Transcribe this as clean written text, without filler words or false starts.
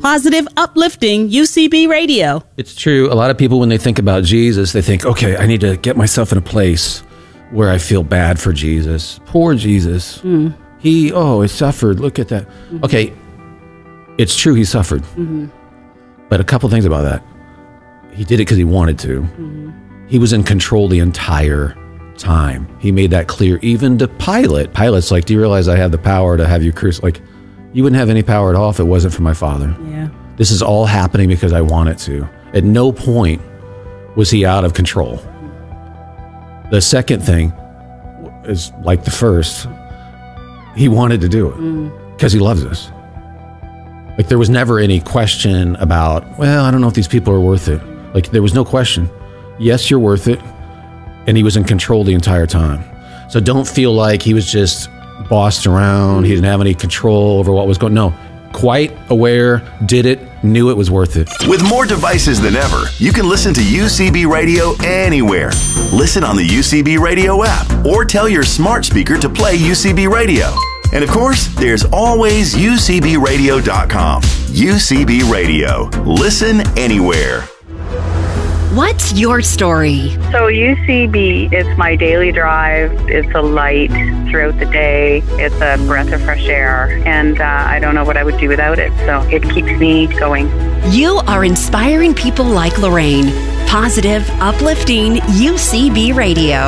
positive, uplifting UCB radio. It's true. A lot of people, when they think about Jesus, they think, okay, I need to get myself in a place where I feel bad for Jesus. Poor Jesus. He suffered. Look at that. Okay, it's true he suffered. But a couple things about that. He did it because he wanted to. He was in control the entire time. He made that clear even to Pilate. Pilate's like, do you realize I have the power to have you crucified? Like, you wouldn't have any power at all if it wasn't for my Father. Yeah. This is all happening because I want it to. At no point was he out of control. The second thing is like the first. He wanted to do it because he loves us. Like, there was never any question about, well, I don't know if these people are worth it. Like, there was no question. Yes, you're worth it. And he was in control the entire time. So don't feel like he was just bossed around. He didn't have any control over what was going on. No, quite aware, did it, knew it was worth it. With more devices than ever, you can listen to UCB Radio anywhere. Listen on the UCB Radio app or tell your smart speaker to play UCB Radio. And of course, there's always UCBradio.com. UCB Radio. Listen anywhere. What's your story? So UCB, it's my daily drive. It's a light throughout the day. It's a breath of fresh air. And I don't know what I would do without it. So it keeps me going. You are inspiring people like Lorraine. Positive, uplifting UCB Radio.